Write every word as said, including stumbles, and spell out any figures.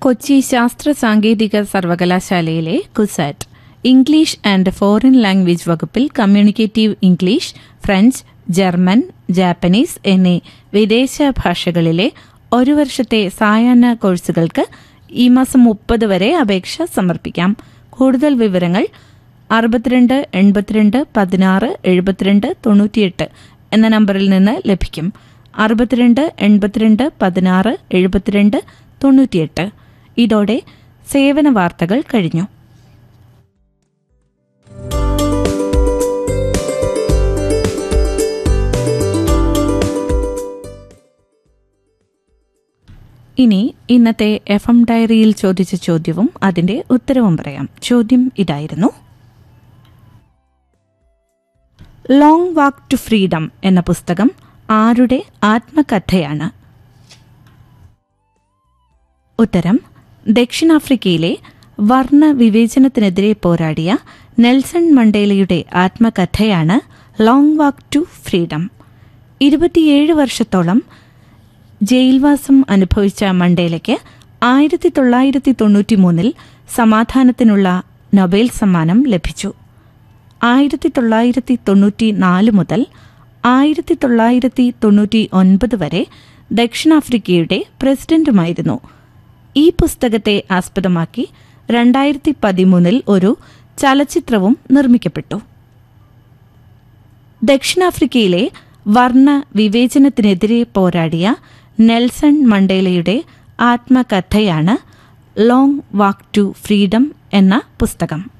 കൊച്ചി ശാസ്ത്ര സാങ്കേതിക സർവകലാശാലയിലെ CUSAT English and foreign language വകുപ്പിൽ communicative English, French, German, Japanese എന്നീ വിദേശ ഭാഷകളിലെ ഒരു വർഷത്തെ സായാഹ്ന കോഴ്സുകൾക്ക് ഈ മാസം മുപ്പത് വരെ അപേക്ഷ സമർപ്പിക്കാം. കൂടുതൽ വിവരങ്ങൾ അറുപത്തിരണ്ട് എൺപത്തിരണ്ട് പതിനാറ് എഴുപത്തിരണ്ട് തൊണ്ണൂറ്റിയെട്ട് എന്ന നമ്പറിൽ നിന്ന് ലഭിക്കും. അറുപത്തിരണ്ട് എൺപത്തിരണ്ട് പതിനാറ് എഴുപത്തിരണ്ട് തൊണ്ണൂറ്റിയെട്ട്. ഇതോടെ സേവന വാർത്തകൾ കഴിഞ്ഞു. ഇനി ഇന്നത്തെ എഫ് എം ഡയറിയിൽ ചോദിച്ച ചോദ്യവും അതിന്റെ ഉത്തരവും പറയാം. ചോദ്യം ഇതായിരുന്നു: ലോങ് വാക്ക് ടു ഫ്രീഡം എന്ന പുസ്തകം ആരുടെ ആത്മകഥയാണ്? ഉത്തരം: ദക്ഷിണാഫ്രിക്കയിലെ വർണ്ണ വിവേചനത്തിനെതിരെ പോരാടിയ Nelson മണ്ടേലയുടെ ആത്മകഥയാണ് long walk to freedom. ഇരുപത്തിയേഴ് വർഷത്തോളം ജയിൽവാസം അനുഭവിച്ച മണ്ടേലയ്ക്ക് ആയിരത്തി തൊള്ളായിരത്തി തൊണ്ണൂറ്റി മൂന്നിൽ സമാധാനത്തിനുള്ള നൊബേൽ സമ്മാനം ലഭിച്ചു. ആയിരത്തി തൊള്ളായിരത്തി തൊണ്ണൂറ്റി നാല് മുതൽ ആയിരത്തി തൊള്ളായിരത്തി തൊണ്ണൂറ്റി ഒൻപത് വരെ ദക്ഷിണാഫ്രിക്കയുടെ പ്രസിഡന്റുമായിരുന്നു. ഈ പുസ്തകത്തെ ആസ്പദമാക്കി രണ്ടായിരത്തി പതിമൂന്നിൽ ഒരു ചലച്ചിത്രവും നിർമ്മിക്കപ്പെട്ടു. ദക്ഷിണാഫ്രിക്കയിലെ വർണ്ണ വിവേചനത്തിനെതിരെ പോരാടിയ Nelson മണ്ടേലയുടെ ആത്മകഥയാണ് long walk to freedom എന്ന പുസ്തകം.